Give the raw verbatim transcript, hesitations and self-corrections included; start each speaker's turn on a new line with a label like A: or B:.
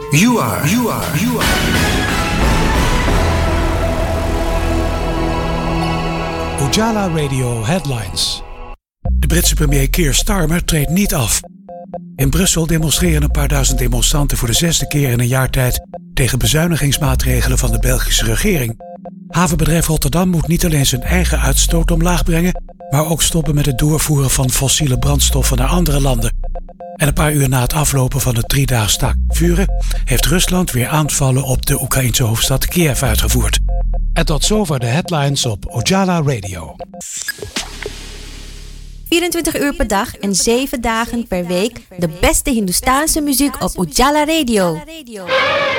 A: You are, you are, you are.
B: Ujala Radio Headlines. De Britse premier Keir Starmer treedt niet af. In Brussel demonstreren een paar duizend demonstranten voor de zesde keer in een jaar tijd tegen bezuinigingsmaatregelen van de Belgische regering. Havenbedrijf Rotterdam moet niet alleen zijn eigen uitstoot omlaag brengen, maar ook stoppen met het doorvoeren van fossiele brandstoffen naar andere landen. En een paar uur na het aflopen van het driedaags staakt vuren heeft Rusland weer aanvallen op de Oekraïnse hoofdstad Kiev uitgevoerd. En tot zover de headlines op Ujala Radio.
C: vierentwintig uur per dag en zeven dagen per week de beste Hindoestaanse muziek op Ujala Radio.